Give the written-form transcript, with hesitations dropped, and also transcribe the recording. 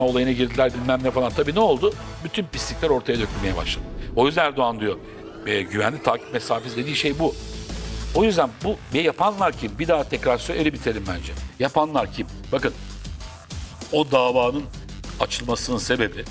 olayına girdiler bilmem ne falan. Tabii ne oldu? Bütün pislikler ortaya dökülmeye başladı. O yüzden Erdoğan diyor güvenli takip mesafesi dediği şey bu. O yüzden bu ve yapanlar kim? Bir daha tekrar söyle bitelim bence. Yapanlar kim? Bakın o davanın açılmasının sebebi